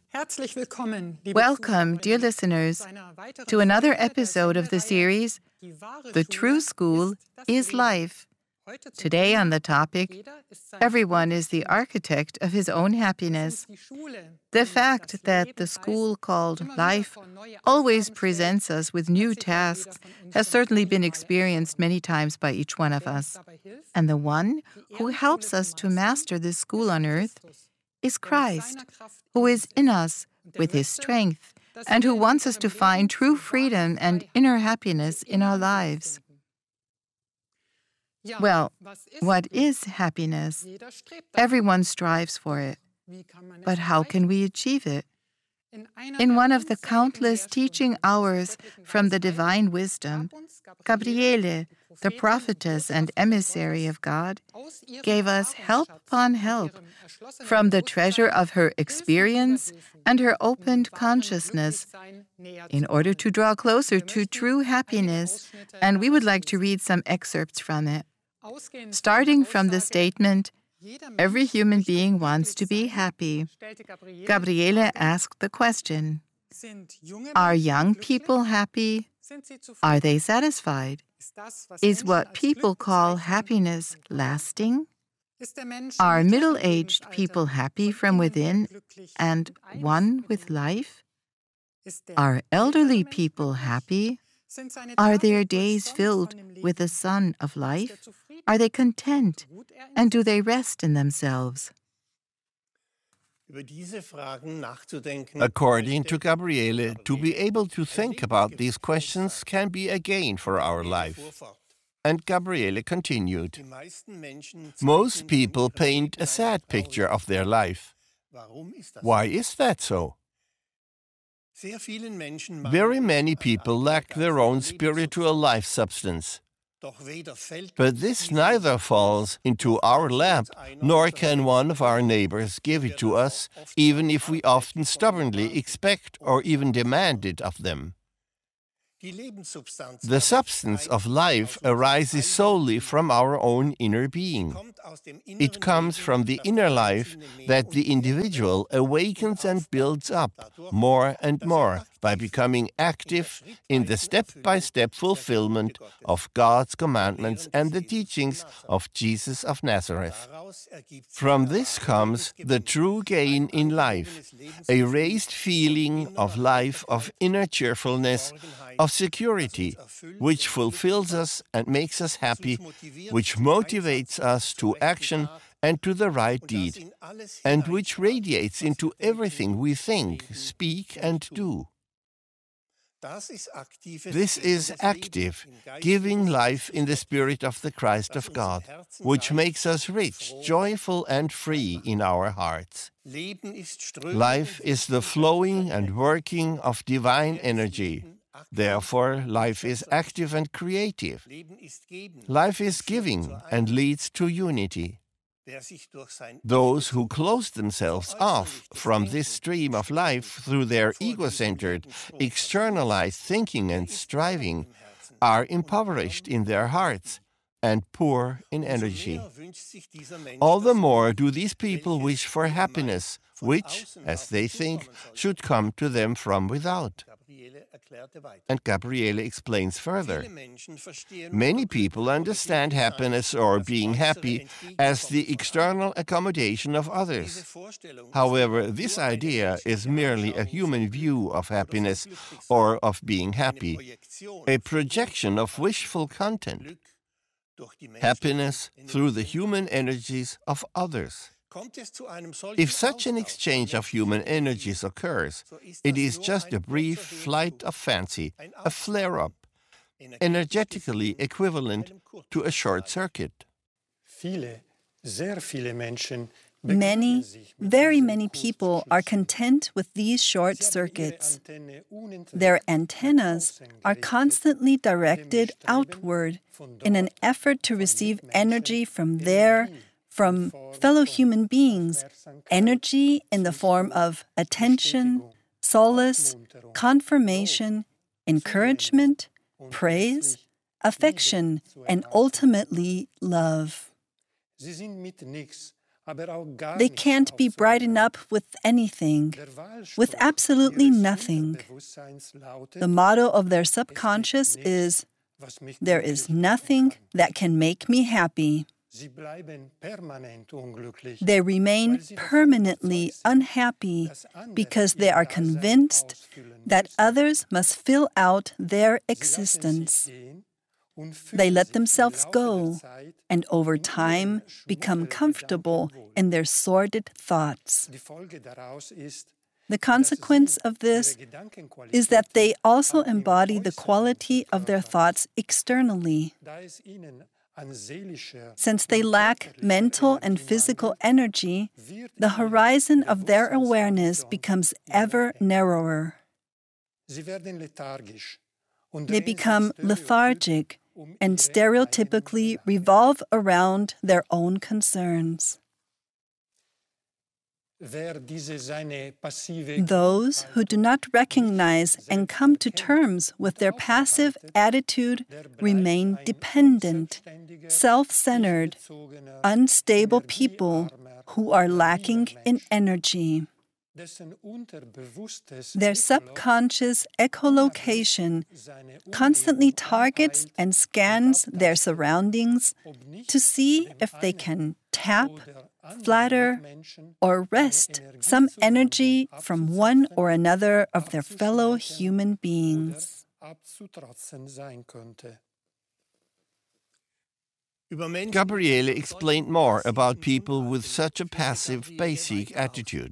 Welcome, dear listeners, to another episode of the series, The True School is Life. Today on the topic, everyone is the architect of his own happiness. The fact that the school called life always presents us with new tasks has certainly been experienced many times by each one of us. And the one who helps us to master this school on earth is Christ, who is in us with his strength and who wants us to find true freedom and inner happiness in our lives. Well, what is happiness? Everyone strives for it. But how can we achieve it? In one of the countless teaching hours from the divine wisdom, Gabriele, the prophetess and emissary of God, gave us help upon help from the treasure of her experience and her opened consciousness in order to draw closer to true happiness, and we would like to read some excerpts from it. Starting from the statement, "Every human being wants to be happy," Gabriele asked the question, are young people happy? Are they satisfied? Is what people call happiness lasting? Are middle-aged people happy from within and one with life? Are elderly people happy? Are their days filled with the sun of life? Are they content? And do they rest in themselves? According to Gabriele, to be able to think about these questions can be a gain for our life. And Gabriele continued, most people paint a sad picture of their life. Why is that so? Very many people lack their own spiritual life substance. But this neither falls into our lap, nor can one of our neighbors give it to us, even if we often stubbornly expect or even demand it of them. The substance of life arises solely from our own inner being. It comes from the inner life that the individual awakens and builds up more and more by becoming active in the step-by-step fulfillment of God's commandments and the teachings of Jesus of Nazareth. From this comes the true gain in life, a raised feeling of life, of inner cheerfulness, of security, which fulfills us and makes us happy, which motivates us to action and to the right deed, and which radiates into everything we think, speak, and do. This is active, giving life in the spirit of the Christ of God, which makes us rich, joyful, and free in our hearts. Life is the flowing and working of divine energy. Therefore, life is active and creative. Life is giving and leads to unity. Those who close themselves off from this stream of life through their ego-centered, externalized thinking and striving are impoverished in their hearts and poor in energy. All the more do these people wish for happiness, which, as they think, should come to them from without. And Gabriele explains further. Many people understand happiness or being happy as the external accommodation of others. However, this idea is merely a human view of happiness or of being happy, a projection of wishful content. Happiness through the human energies of others. If such an exchange of human energies occurs, it is just a brief flight of fancy, a flare-up, energetically equivalent to a short circuit. Many, very many people are content with these short circuits. Their antennas are constantly directed outward in an effort to receive energy from fellow human beings, energy in the form of attention, solace, confirmation, encouragement, praise, affection, and ultimately love. They can't be brightened up with anything, with absolutely nothing. The motto of their subconscious is, "There is nothing that can make me happy." They remain permanently unhappy because they are convinced that others must fill out their existence. They let themselves go, and over time become comfortable in their sordid thoughts. The consequence of this is that they also embody the quality of their thoughts externally. Since they lack mental and physical energy, the horizon of their awareness becomes ever narrower. They become lethargic and stereotypically revolve around their own concerns. Those who do not recognize and come to terms with their passive attitude remain dependent, self-centered, unstable people who are lacking in energy. Their subconscious echolocation constantly targets and scans their surroundings to see if they can tap, flatter, or wrest some energy from one or another of their fellow human beings. Gabriele explained more about people with such a passive, basic attitude.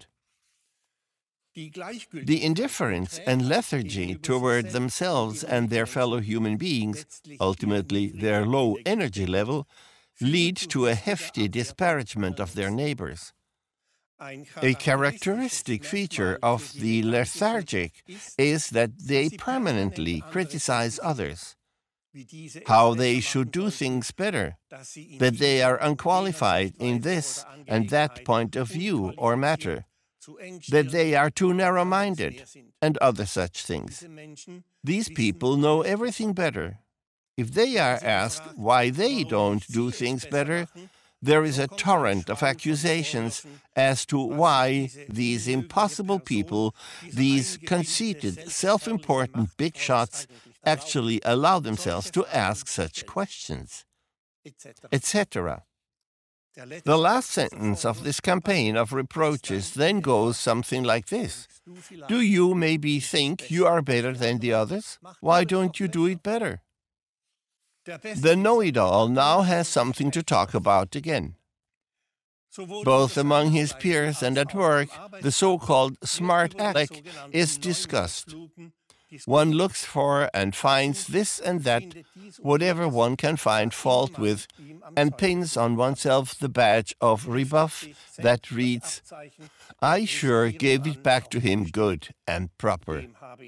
The indifference and lethargy toward themselves and their fellow human beings, ultimately their low energy level, lead to a hefty disparagement of their neighbors. A characteristic feature of the lethargic is that they permanently criticize others, how they should do things better, that they are unqualified in this and that point of view or matter, that they are too narrow-minded, and other such things. These people know everything better. If they are asked why they don't do things better, there is a torrent of accusations as to why these impossible people, these conceited, self-important big shots, actually allow themselves to ask such questions, etc. The last sentence of this campaign of reproaches then goes something like this. Do you maybe think you are better than the others? Why don't you do it better? The know-it-all now has something to talk about again. Both among his peers and at work, the so-called smart aleck is discussed. One looks for and finds this and that, whatever one can find fault with, and pins on oneself the badge of rebuff that reads, "I sure gave it back to him good and proper."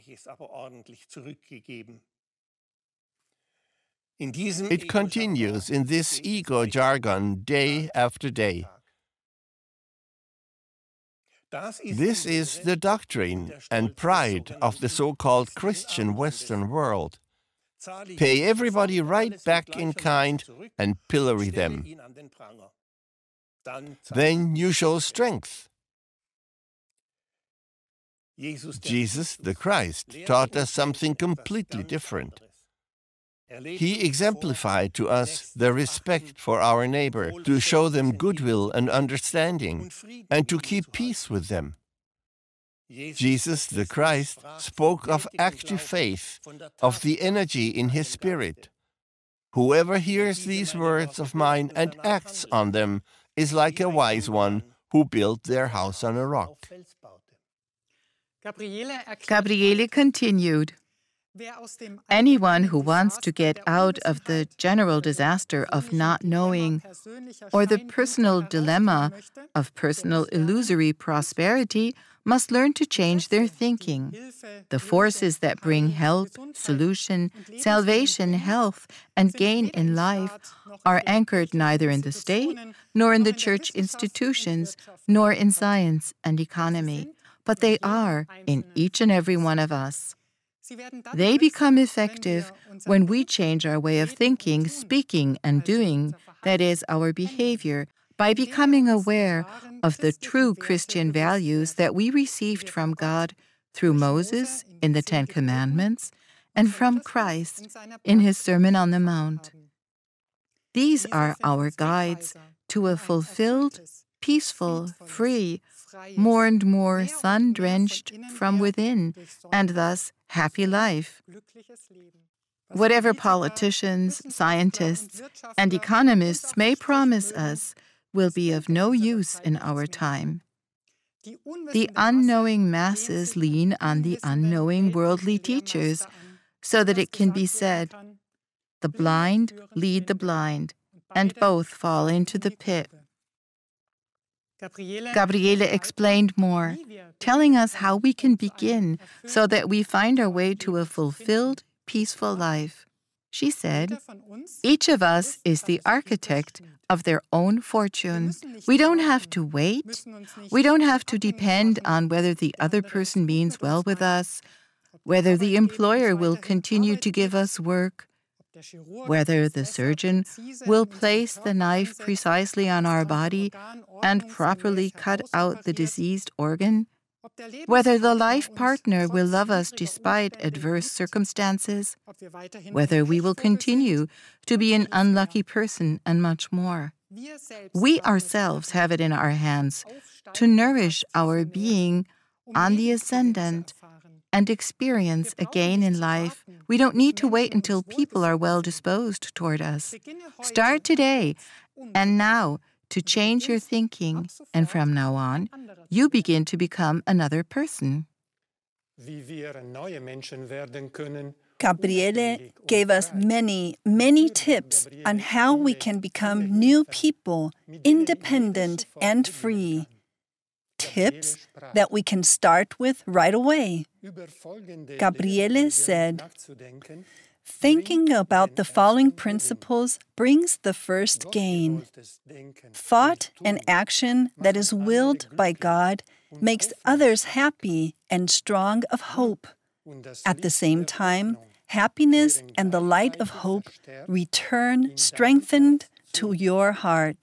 It continues in this ego jargon day after day. This is the doctrine and pride of the so-called Christian Western world. Pay everybody right back in kind and pillory them. Then you show strength. Jesus, the Christ, taught us something completely different. He exemplified to us the respect for our neighbor, to show them goodwill and understanding, and to keep peace with them. Jesus, the Christ, spoke of active faith, of the energy in his spirit. Whoever hears these words of mine and acts on them is like a wise one who built their house on a rock. Gabriele continued. Anyone who wants to get out of the general disaster of not knowing or the personal dilemma of personal illusory prosperity must learn to change their thinking. The forces that bring help, solution, salvation, health, and gain in life are anchored neither in the state, nor in the church institutions, nor in science and economy, but they are in each and every one of us. They become effective when we change our way of thinking, speaking, and doing, that is, our behavior, by becoming aware of the true Christian values that we received from God through Moses in the Ten Commandments and from Christ in his Sermon on the Mount. These are our guides to a fulfilled, peaceful, free, more and more sun-drenched from within, and thus happy life. Whatever politicians, scientists, and economists may promise us will be of no use in our time. The unknowing masses lean on the unknowing worldly teachers, so that it can be said, "The blind lead the blind, and both fall into the pit." Gabriele explained more, telling us how we can begin so that we find our way to a fulfilled, peaceful life. She said, "Each of us is the architect of their own fortune. We don't have to wait. We don't have to depend on whether the other person means well with us, whether the employer will continue to give us work, whether the surgeon will place the knife precisely on our body and properly cut out the diseased organ, whether the life partner will love us despite adverse circumstances, whether we will continue to be an unlucky person, and much more. We ourselves have it in our hands to nourish our being on the ascendant and experience again in life. We don't need to wait until people are well disposed toward us. Start today and now to change your thinking, and from now on, you begin to become another person. Gabriele gave us many tips on how we can become new people, independent and free. Tips that we can start with right away. Gabriele said, "Thinking about the following principles brings the first gain. Thought and action that is willed by God makes others happy and strong of hope. At the same time, happiness and the light of hope return strengthened to your heart."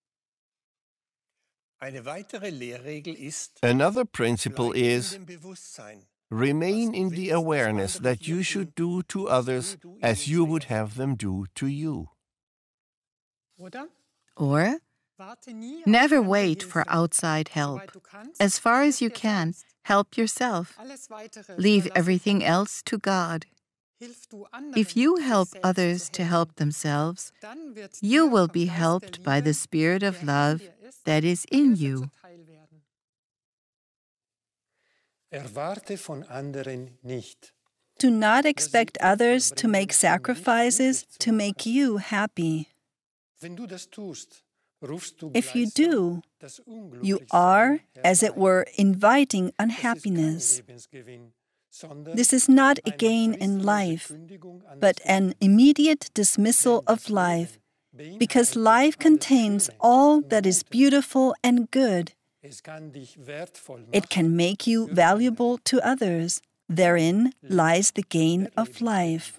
Another principle is, remain in the awareness that you should do to others as you would have them do to you. Or, never wait for outside help. As far as you can, help yourself. Leave everything else to God. If you help others to help themselves, you will be helped by the spirit of love that is in you. Do not expect others to make sacrifices to make you happy. If you do, you are, as it were, inviting unhappiness. This is not a gain in life, but an immediate dismissal of life, because life contains all that is beautiful and good. It can make you valuable to others. Therein lies the gain of life.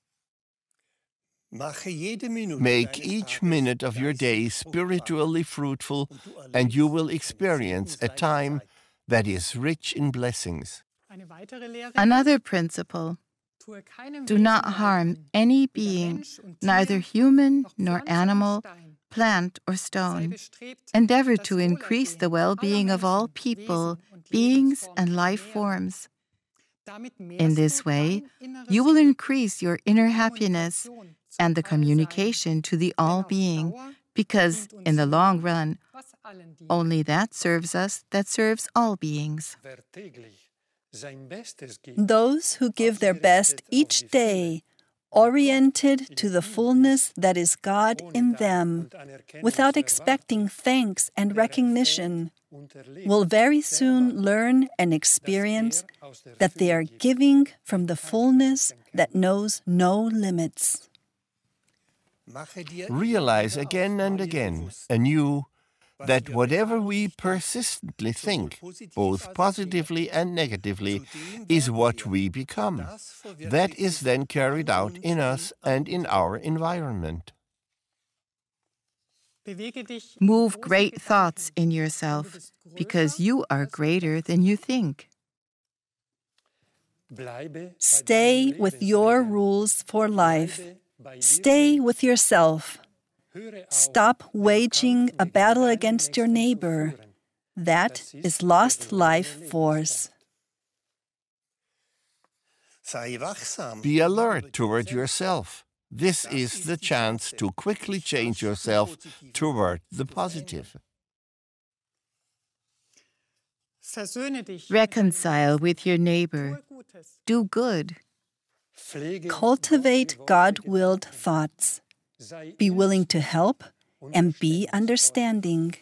Make each minute of your day spiritually fruitful, and you will experience a time that is rich in blessings. Another principle: do not harm any being, neither human nor animal, plant or stone. Endeavor to increase the well-being of all people, beings, and life forms. In this way, you will increase your inner happiness and the communication to the all-being, because in the long run, only that serves us that serves all beings. Those who give their best each day, oriented to the fullness that is God in them, without expecting thanks and recognition, will very soon learn and experience that they are giving from the fullness that knows no limits. Realize again and again anew that whatever we persistently think, both positively and negatively, is what we become. That is then carried out in us and in our environment. Move great thoughts in yourself, because you are greater than you think. Stay with your rules for life. Stay with yourself. Stop waging a battle against your neighbor. That is lost life force. Be alert toward yourself. This is the chance to quickly change yourself toward the positive. Reconcile with your neighbor. Do good. Cultivate God-willed thoughts. Be willing to help and be understanding.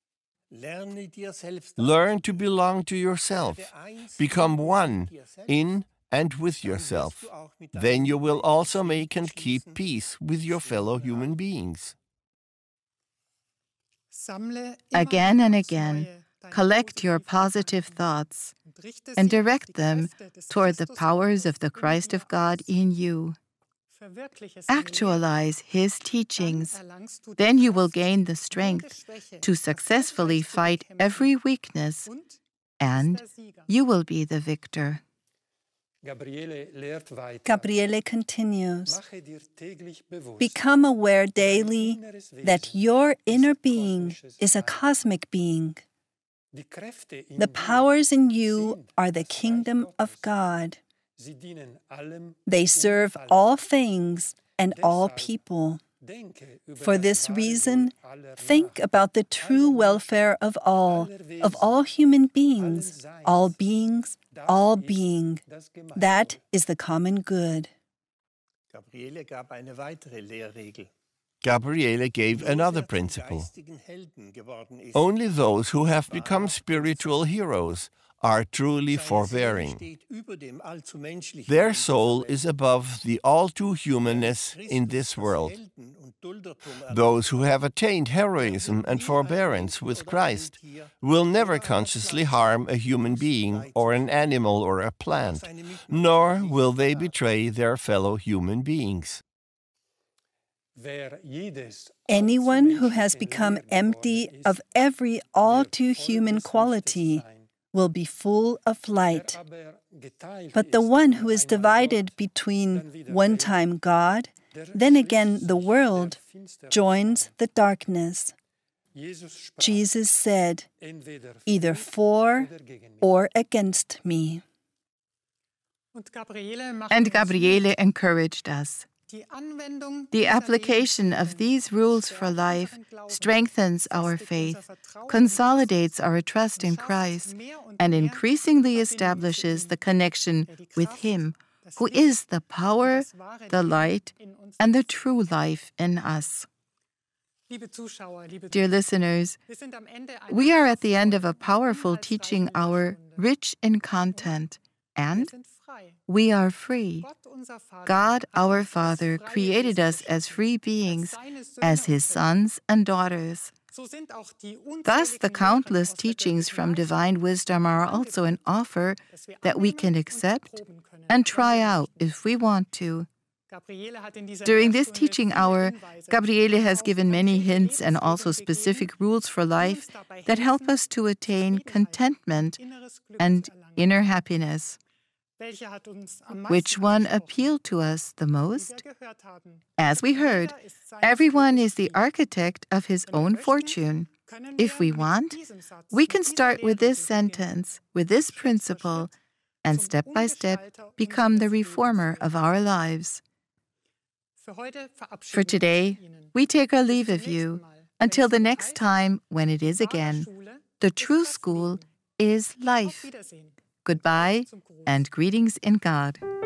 Learn to belong to yourself. Become one in and with yourself. Then you will also make and keep peace with your fellow human beings. Again and again, collect your positive thoughts and direct them toward the powers of the Christ of God in you. Actualize His teachings. Then you will gain the strength to successfully fight every weakness, and you will be the victor. Gabriele continues, become aware daily that your inner being is a cosmic being. The powers in you are the kingdom of God. They serve all things and all people. For this reason, think about the true welfare of all human beings, all beings, all being. That is the common good. Gabriele gave another principle. Only those who have become spiritual heroes are truly forbearing. Their soul is above the all-too-humanness in this world. Those who have attained heroism and forbearance with Christ will never consciously harm a human being or an animal or a plant, nor will they betray their fellow human beings. Anyone who has become empty of every all-too-human quality will be full of light. But the one who is divided between one time God, then again the world, joins the darkness. Jesus said, either for or against me. And Gabriele encouraged us. The application of these rules for life strengthens our faith, consolidates our trust in Christ, and increasingly establishes the connection with Him, who is the power, the light, and the true life in us. Dear listeners, we are at the end of a powerful teaching hour, rich in content, and we are free. God, our Father, created us as free beings, as His sons and daughters. Thus, the countless teachings from divine wisdom are also an offer that we can accept and try out if we want to. During this teaching hour, Gabriele has given many hints and also specific rules for life that help us to attain contentment and inner happiness. Which one appealed to us the most? As we heard, everyone is the architect of his own fortune. If we want, we can start with this sentence, with this principle, and step by step become the reformer of our lives. For today, we take our leave of you until the next time when it is again. The true school is life. Goodbye and greetings in God.